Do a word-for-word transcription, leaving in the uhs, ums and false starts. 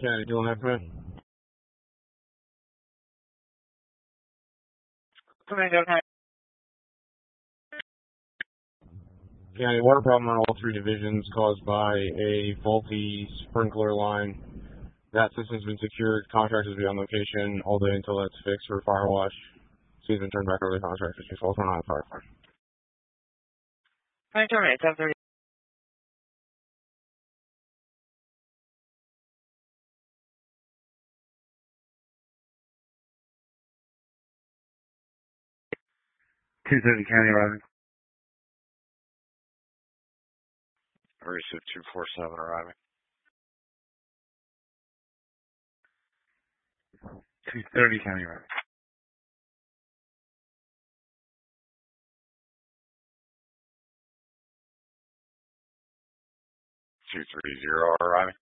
County, doing that, man? County, water problem on all three divisions caused by a faulty sprinkler line. That system's been secured. Contractors will be on location all day until that's fixed for fire wash. Season turned back over to the contractors. Just all turn on the fire department. County terminate, seven thirty. two thirty County arriving. Receive two four seven arriving. two thirty County arriving. two three zero arriving.